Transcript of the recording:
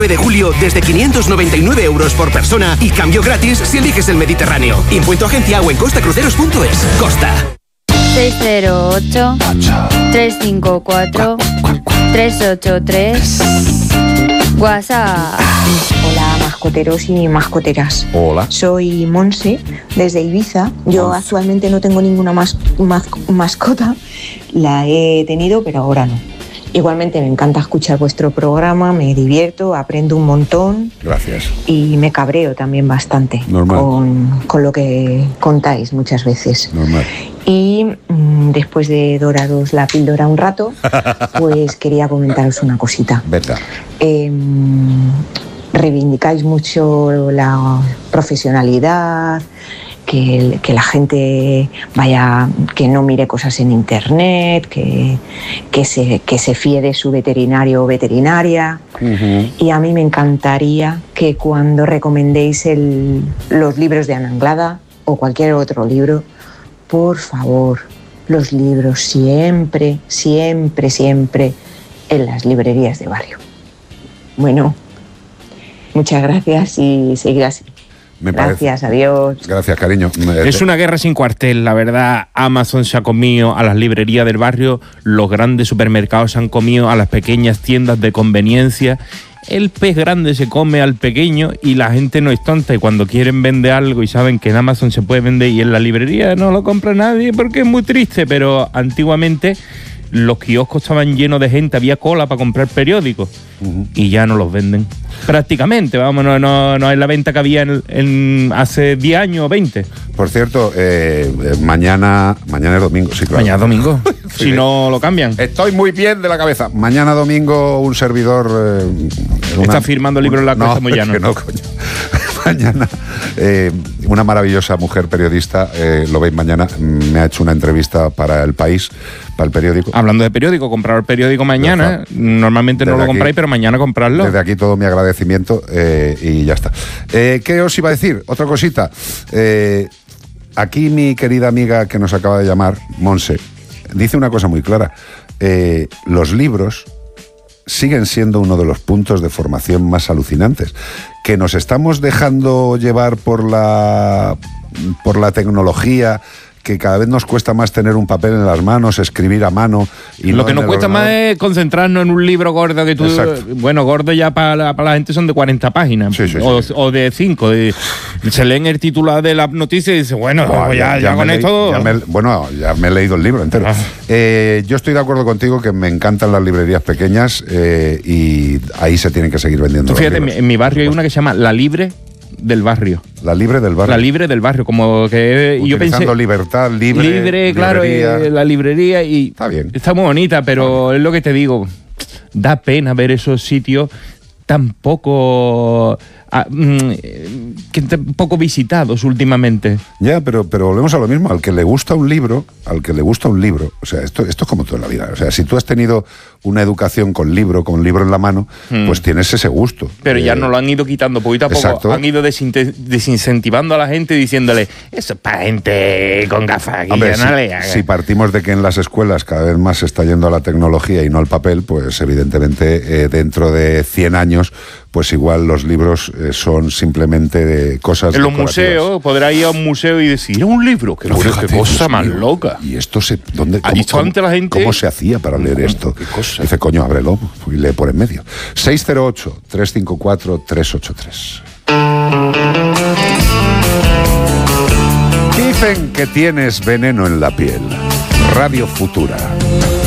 de julio desde 599 euros por persona y cambio gratis si eliges el Mediterráneo. Impuesto agencia o en costacruceros.es. Costa. 608-354-383. WhatsApp. Hola, mascoteros y mascoteras. Hola. Soy Monse, desde Ibiza. Yo actualmente no tengo ninguna mascota. La he tenido, pero ahora no. Igualmente me encanta escuchar vuestro programa, me divierto, aprendo un montón. Gracias. Y me cabreo también bastante con lo que contáis muchas veces. Normal. Y después de doraros la píldora un rato, pues quería comentaros una cosita. Verdad. Reivindicáis mucho la profesionalidad, que la gente que no mire cosas en internet, que se fíe de su veterinario o veterinaria. Uh-huh. Y a mí me encantaría que cuando recomendéis los libros de Ana Anglada o cualquier otro libro, por favor, los libros siempre, siempre, siempre en las librerías de barrio. Bueno, muchas gracias y seguid así. Gracias, adiós. Gracias, cariño. Es una guerra sin cuartel, la verdad. Amazon se ha comido a las librerías del barrio, los grandes supermercados se han comido a las pequeñas tiendas de conveniencia. El pez grande se come al pequeño y la gente no es tonta, y cuando quieren vender algo y saben que en Amazon se puede vender y en la librería no lo compra nadie porque es muy triste, pero antiguamente los kioscos estaban llenos de gente, había cola para comprar periódicos. Uh-huh. Y ya no los venden. Prácticamente, vamos, no es la venta que había hace 10 años o 20. Por cierto, mañana es domingo, sí, claro. Mañana domingo, si no lo cambian. Estoy muy bien de la cabeza. Mañana domingo un servidor... está firmando el libro en la Costa Moyano. No, coño. Mañana una maravillosa mujer periodista, lo veis mañana, me ha hecho una entrevista para El País, para el periódico. Hablando de periódico, comprar el periódico mañana, normalmente no lo compráis, pero mañana comprarlo. Desde aquí todo mi agradecimiento y ya está. ¿Qué os iba a decir? Otra cosita. Aquí mi querida amiga que nos acaba de llamar, Monse, dice una cosa muy clara. Los libros siguen siendo uno de los puntos de formación más alucinantes. Que nos estamos dejando llevar por la tecnología, que cada vez nos cuesta más tener un papel en las manos, escribir a mano. Y lo que nos cuesta más es concentrarnos en un libro gordo que tú... Exacto. Bueno, gordo ya para la gente son de 40 páginas. Sí, o de 5. Se leen el titular de la noticia y dice, bueno, ya con esto... Ya me he leído el libro entero. Yo estoy de acuerdo contigo que me encantan las librerías pequeñas y ahí se tienen que seguir vendiendo. Tú fíjate, en mi barrio hay una que se llama La Libre del Barrio. La Libre del Barrio. La Libre del Barrio, como que yo pensé... libertad, libre, claro, la librería y... Está bien. Está muy bonita, pero es lo que te digo, da pena ver esos sitios tan poco... poco visitados últimamente. Ya, pero volvemos a lo mismo. Al que le gusta un libro, o sea, esto es como todo en la vida. O sea, si tú has tenido una educación con libro en la mano, pues tienes ese gusto. Pero ya no lo han ido quitando poquito a poco. Exacto. Han ido desincentivando a la gente diciéndole, eso es para gente con gafas. Hombre, si partimos de que en las escuelas cada vez más se está yendo a la tecnología y no al papel, pues evidentemente dentro de 100 años, pues igual los libros son simplemente cosas en los museos, podrá ir a un museo y decir, un libro, qué cosa más loca. Y esto ¿cómo se hacía para leer esto? ¿Qué cosa? Dice, coño, ábrelo y lee por en medio. 608-354-383. Dicen que tienes veneno en la piel. Radio Futura.